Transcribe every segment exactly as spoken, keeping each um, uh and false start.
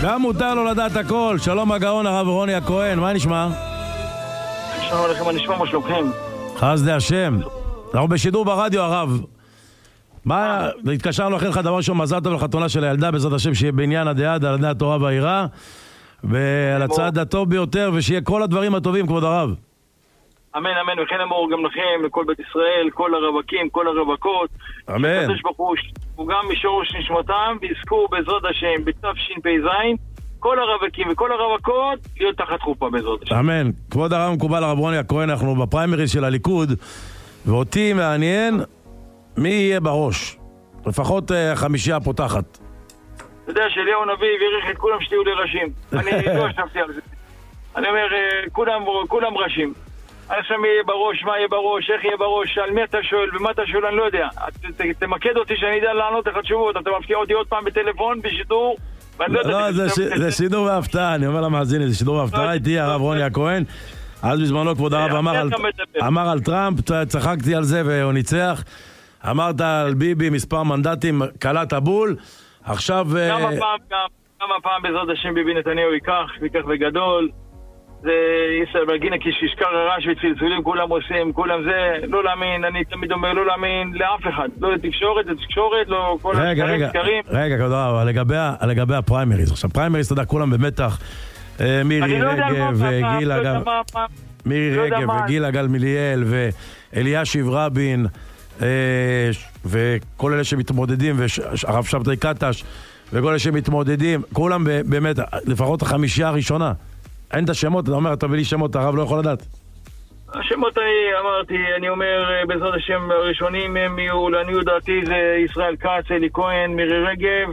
גם מותר לו לדעת הכל. שלום הגאון הרב רוני הכהן, מה נשמע? שלום לכם, מה נשמע, מה שלומכם? חסדי השם. אנחנו בשידור ברדיו הרב. מה, התקשרנו אחרי לך דבר ראשון, מזל טוב לחתונה של הילדה, בעזרת השם שיהיה בעניין הדעת, על הדעת התורה והיראה, ועל הצעד הטוב ביותר, ושיהיה כל הדברים הטובים, כבוד הרב. אמן, אמן, וכן אמור גם לכם, לכל בית ישראל, כל הרווקים, כל הרווקות. אמן. שקדוש ברוך הוא גם משורש נשמתם, ויזכו בעזרת השם בתשפ"ז, כל הרווקים וכל הרווקות להיות תחת חופה בעזרת השם. אמן. כבוד הרב מקובל הרב רוני הכהן, אנחנו בפריימריז של הליכוד, ואותי מעניין מי יהיה בראש. לפחות uh, חמישייה פותחת. אתה יודע שאליהו נביא והעריך את כולם שתהיו לראשים. אני לא חשבתי על זה. אני אומר, כולם, כולם ראשים. אני עכשיו מי יהיה בראש, מה יהיה בראש, איך יהיה בראש, על מי אתה שואל ומה אתה שואל, אני לא יודע. ת, ת, תמקד אותי שאני יודע לענות לך תשובות. אתה מפקיע אותי עוד פעם בטלפון, בשידור, ואני לא יודע... לא, זה, ש... זה שידור והפתעה, אני אומר למאזינים, זה שידור והפתעה, איתי הרב רוני הכהן. אז בזמנו כבוד הרב אמר על, אמר על טראמפ, צחקתי על זה והוא ניצח. אמרת על ביבי מספר מנדטים, קלט הבול. עכשיו... כמה פעם, כמה פעם בעזרת השם ביבי נתניהו ייקח, ייקח בגדול. זה ישראל בגינה כשישקר הרעש וצלצולים, כולם עושים, כולם זה, לא להאמין, אני תמיד אומר לא להאמין לאף אחד, לא לתקשורת, לתקשורת, לא כל רגע, רגע, רגע, כבוד הרב, לגבי הפריימריז, עכשיו פריימריז, אתה יודע, כולם במתח, מירי רגב וגילה גם, מירי רגב וגילה גלמיליאל ואלישיב רבין וכל אלה שמתמודדים, והרב שבתאי קטש וכל אלה שמתמודדים, כולם באמת, לפחות החמישייה הראשונה. אין את השמות, אתה אומר, אתה בלי שמות, הרב לא יכול לדעת. השמות אני אמרתי, אני אומר, בעזרת השם הראשונים הם יהיו, לעניות דעתי זה ישראל כץ, אלי כהן, מירי רגב,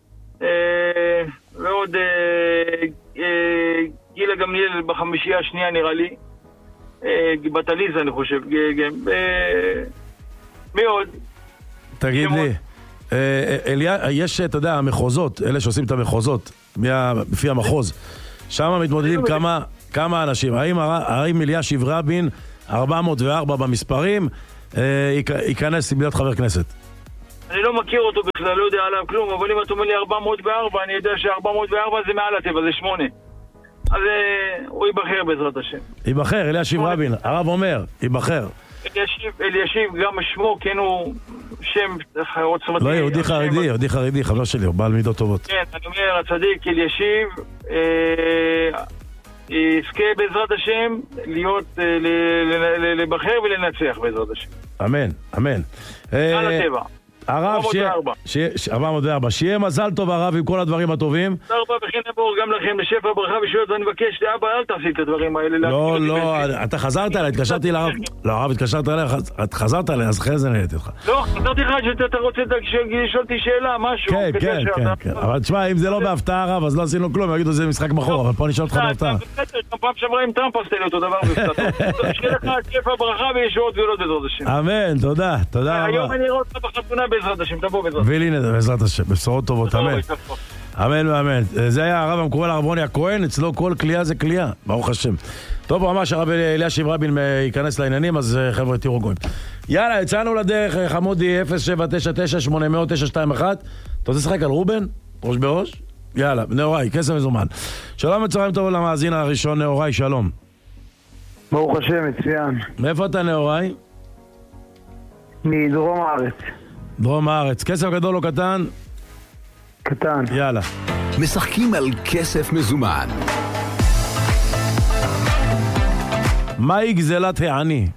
אה, ועוד אה, אה, גילה גמליאל בחמישייה השנייה נראה לי, אה, בת עליזה אני חושב, אה, מי עוד? תגיד לי, אה, אליה, יש, אתה יודע, המחוזות, אלה שעושים את המחוזות, לפי המחוז, שם מתמודדים כמה, כמה אנשים. האם, האם אלישיב רבין, ארבע מאות וארבע במספרים, אה, ייכנס להיות חבר כנסת? אני לא מכיר אותו בכלל, לא יודע עליו כלום, אבל אם אתה אומר לי ארבע מאות וארבע, אני יודע ש-ארבע מאות וארבע זה מעל הטבע, זה שמונה. אז אה, הוא ייבחר בעזרת השם. ייבחר, אלישיב רבין, הרב אומר, ייבחר. אלישיב, אלישיב, גם שמו, כן הוא שם עוצמתי. לא, יהודי חרדי, יהודי חרדי, חבר שלי, הוא בעל מידות טובות. כן, אני אומר, הצדיק אלישיב, אה, יזכה בעזרת השם להיות, לבחר ולנצח בעזרת השם. אמן, אמן. על הטבע. הרב, ארבע מאות וארבע, שיהיה מזל טוב הרב עם כל הדברים הטובים. תודה רבה וכן נבור גם לכם לשפע ברכה ושויות, ואני מבקש לאבא אל תעשי את הדברים האלה. לא, לא, אתה חזרת אליי, התקשרתי לרב, לא הרב התקשרת אליי, את חזרת אליי, אז אחרי זה נהייתי לך. לא, חזרתי לך שאתה רוצה לשאול אותי שאלה, משהו. כן, כן, כן, אבל תשמע, אם זה לא בהפתעה הרב, אז לא עשינו כלום, יגידו זה משחק מחור, אבל פה נשאל אותך בהפתעה. פעם שעברה עם טראמפ עשיתי אותו דבר שיהיה לך שפע ברכה וישועות גדולות בעזרת השם. אמן, תודה, תודה רבה. היום אני רואה אותך בחתונה בעזרת השם, תבוא בעזרת השם. והנה, בעזרת השם, בשורות טובות, אמן. אמן ואמן. זה היה הרב המקובל הרב רוני הכהן, אצלו כל קליעה זה קליעה, ברוך השם. טוב, ממש הרב אלישיב רבין ייכנס לעניינים, אז חבר'ה תראו גויים. יאללה, יצאנו לדרך, חמודי אפס שבע תשע תשע שמונה אפס אפס תשע שתיים אחת. אתה רוצה לשחק על רובן? ראש בראש? יאללה, נאורי, כסף מזומן. שלום וצהריים טוב למאזין הראשון, נאורי, שלום. ברוך השם, מצוין. מאיפה אתה נאורי? מדרום הארץ. דרום הארץ. כסף גדול או קטן? קטן. יאללה. משחקים על כסף מזומן. מהי גזלת העני?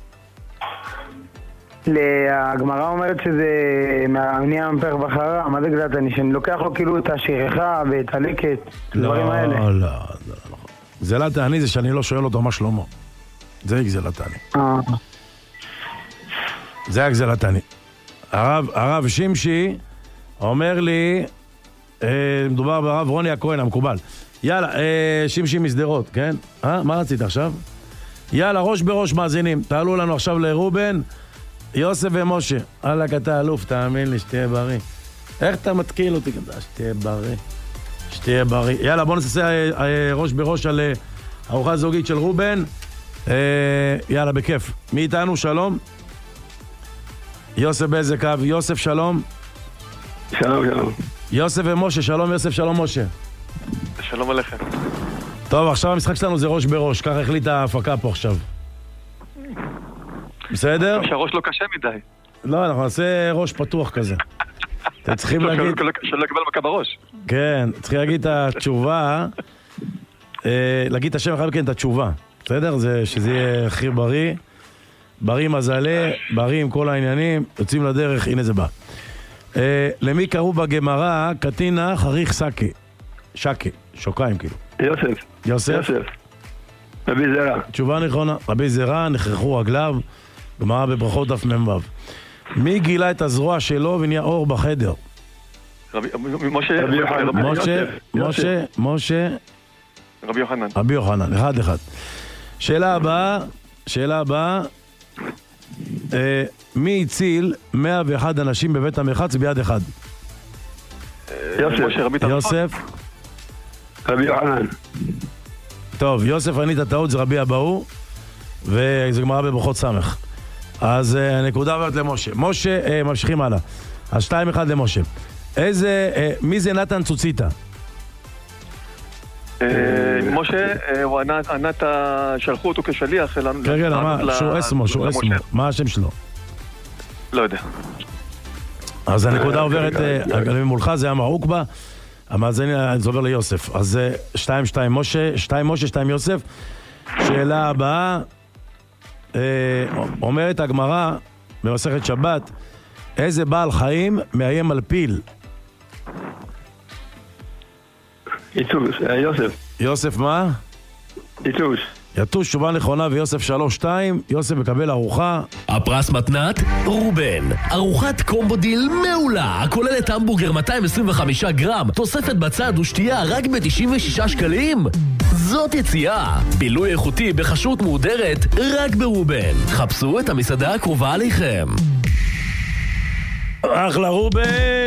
הגמרא אומרת שזה מעני המפר בחרה. מה זה גזלת העני? שאני לוקח לו כאילו את השכחה ואת הלקט, הדברים האלה. לא, לא, לא. גזלת העני זה שאני לא שואל אותו מה שלמה. זה גזלת העני. אה. זה הגזלת העני. הרב, הרב שמשי אומר לי, אה, מדובר ברב רוני הכהן המקובל. יאללה, אה, שמשי מסדרות, כן? אה, מה רצית עכשיו? יאללה, ראש בראש מאזינים. תעלו לנו עכשיו לרובן, יוסף ומשה. אללה, אתה אלוף, תאמין לי, שתהיה בריא. איך אתה מתקיל אותי? שתהיה בריא. שתהיה בריא. יאללה, בוא נעשה אה, אה, ראש בראש על אה, ארוחה זוגית של רובן. אה, יאללה, בכיף. מי איתנו? שלום. יוסף באיזה קו? יוסף שלום. שלום, שלום. יוסף ומשה, שלום יוסף, שלום משה. שלום עליכם. טוב, עכשיו המשחק שלנו זה ראש בראש, ככה החליטה ההפקה פה עכשיו. בסדר? שהראש לא קשה מדי. לא, אנחנו נעשה ראש פתוח כזה. אתם צריכים להגיד... שלא יקבל מכה בראש. כן, צריכים להגיד את התשובה, להגיד את השם אחר כן את התשובה. בסדר? זה שזה יהיה הכי בריא. בריא מזלה, בריא עם כל העניינים, יוצאים לדרך, הנה זה בא. למי קראו בגמרא קטינה חריך סקי? שקי, שוקיים כאילו. יוסף. יוסף? יוסף. רבי זרע. תשובה נכונה, רבי זרע, נחרחו רגליו, גמרא בברכות דף מ"ו. מי גילה את הזרוע שלו ונהיה אור בחדר? רבי, משה, רבי יוחנן. משה, משה, משה, רבי יוחנן. רבי יוחנן, אחד אחד. שאלה הבאה, שאלה הבאה, אה, מי הציל מאה ואחד אנשים בבית המרחץ ביד אחד? יוסף. משה, רבי טרפון. יוסף? רבי יוחנן. טוב, יוסף ענית הטעות, זה רבי אבאו, וזה גמרא בברכות סמך. אז אה, הנקודה עוברת למשה. משה, אה, ממשיכים הלאה. אז שתיים אחד למשה. איזה, אה, מי זה נתן צוציטה? משה, הוא ענה את ה... שלחו אותו כשליח. רגע, למה? שהוא אסמו, שהוא אסמו. מה השם שלו? לא יודע. אז הנקודה עוברת, מולך זה היה מעוקבה, אבל זה עובר ליוסף. אז זה שתיים שתיים משה, שתיים משה, שתיים יוסף. שאלה הבאה, אומרת הגמרא במסכת שבת, איזה בעל חיים מאיים על פיל? יתוש, יוסף. יוסף מה? יתוש. יתוש, תשובה נכונה, ויוסף שלוש שתיים, יוסף מקבל ארוחה. הפרס מתנת רובן, ארוחת קומבו דיל מעולה, הכוללת המבורגר מאתיים עשרים וחמישה גרם, תוספת בצד ושתייה רק ב-תשעים ושישה שקלים. זאת יציאה, בילוי איכותי בחשות מודרת רק ברובן. חפשו את המסעדה הקרובה עליכם. אחלה רובן!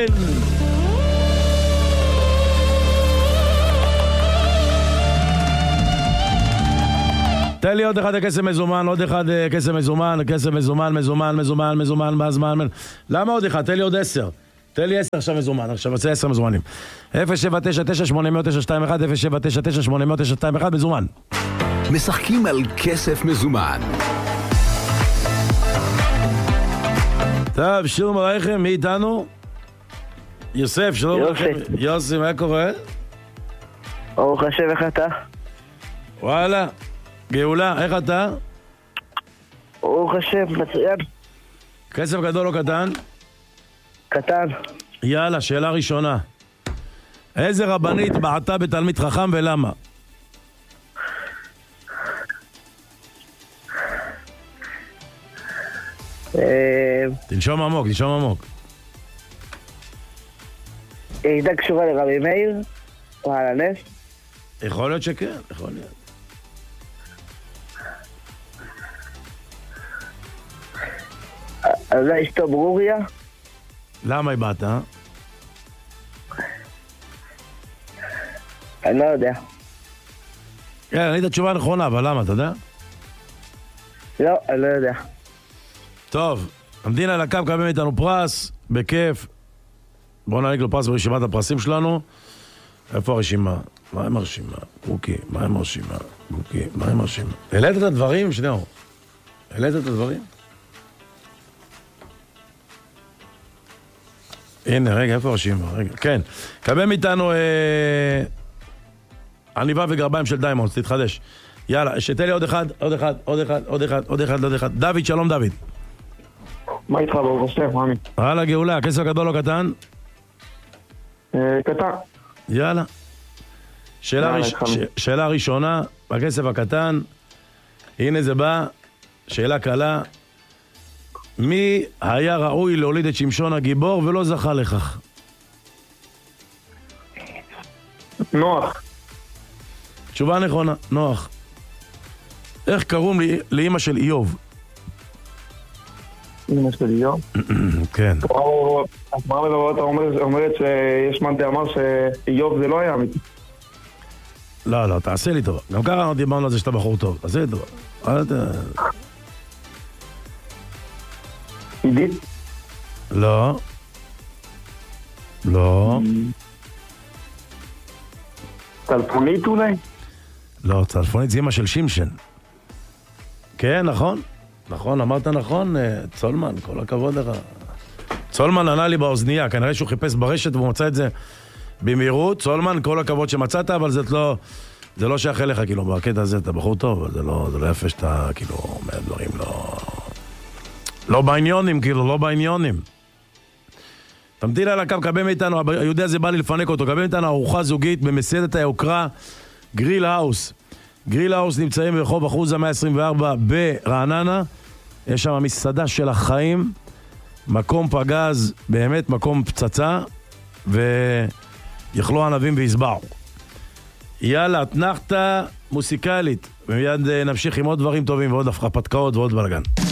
תן לי עוד אחד כסף מזומן, עוד אחד כסף מזומן, כסף מזומן, מזומן, מזומן, מזומן, מזומן. למה עוד אחד? תן לי עוד עשר. תן לי עשר עכשיו מזומן, עכשיו עושה עשר מזומנים. אפס שבע תשע תשע שמונה תשע שתיים אחת, אפס שבע תשע תשע שמונה תשע שתיים אחת, מזומן. משחקים על כסף מזומן. טוב, שלום עליכם, מי איתנו? יוסף, שלום עליכם. יוסף, מה קורה? ברוך השם, איך אתה? וואלה. גאולה, איך אתה? ברוך השם, מצוין. כסף גדול או קטן? קטן. יאללה, שאלה ראשונה. איזה רבנית בעטה בתלמיד חכם ולמה? תנשום עמוק, תנשום עמוק. הייתה קשורה לרבי מאיר? או על הנס? יכול להיות שכן, יכול להיות. אז זה אשתו ברוריה? למה היא באת? אני לא יודע. כן, אני את התשובה הנכונה, אבל למה, אתה יודע? לא, אני לא יודע. טוב, המדינה על הקו קבל מאיתנו פרס, בכיף. בואו נעניק לו פרס ברשימת הפרסים שלנו. איפה הרשימה? מה עם הרשימה? קוקי, מה עם הרשימה? קוקי, מה עם הרשימה? העלית את הדברים? שניאור. העלית את הדברים? הנה, רגע, איפה הרשימה? רגע, כן. קבל מאיתנו אה... עניבה וגרביים של דיימונדס, תתחדש. יאללה, שתן לי עוד אחד, עוד אחד, עוד אחד, עוד אחד, עוד אחד, עוד אחד. דוד, שלום דוד. מה איתך ברוך השם, מאמי? הלאה, גאולה, כסף גדול או קטן? קטן. יאללה. שאלה, יאללה, ראש... ש... שאלה ראשונה, בכסף הקטן, הנה זה בא, שאלה קלה. מי היה ראוי להוליד את שמשון הגיבור ולא זכה לכך? נוח. תשובה נכונה, נוח. איך קראו לי, לאמא של איוב? אמא של איוב? כן. הגמרא בברות אומרת שיש מאן דאמר שאיוב זה לא היה אמיתי. לא, לא, תעשה לי טובה. גם ככה דיברנו על זה שאתה בחור טוב. תעשה לי טובה. עידית? לא. לא. טלפונית אולי? לא, טלפונית זה אמא של שמשן. כן, נכון. נכון, אמרת נכון, צולמן, כל הכבוד לך. צולמן ענה לי באוזנייה, כנראה שהוא חיפש ברשת והוא מצא את זה במהירות. צולמן, כל הכבוד שמצאת, אבל זה לא, זה לא שייך אליך, כאילו, בקטע הזה אתה בחור טוב, אבל זה לא, זה לא יפה שאתה, כאילו, אומר דברים לא... לא בעניונים, כאילו, לא בעניונים. תמתין על הקו, קבל מאיתנו, היהודי הזה בא לי לפנק אותו, קבל מאיתנו ארוחה זוגית במסעדת היוקרה, גריל האוס. גריל האוס נמצאים ברחוב אחוזה מאה עשרים וארבע ברעננה, יש שם מסעדה של החיים, מקום פגז, באמת מקום פצצה, ויכלו ענבים ויסבעו. יאללה, תנחתה מוסיקלית, ומיד נמשיך עם עוד דברים טובים ועוד הפתקאות ועוד בלגן.